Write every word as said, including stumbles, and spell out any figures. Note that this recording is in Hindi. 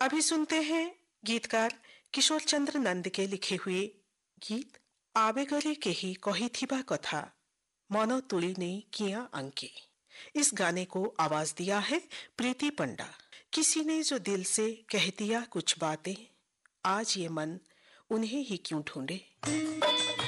अभी सुनते हैं गीतकार किशोर चंद्र नंद के लिखे हुए गीत आबेगरे केही कहिथिबा कथा मन तुलिने किया अंके। इस गाने को आवाज दिया है प्रीति पंडा। किसी ने जो दिल से कह दिया कुछ बातें, आज ये मन उन्हें ही क्यों ढूंढे।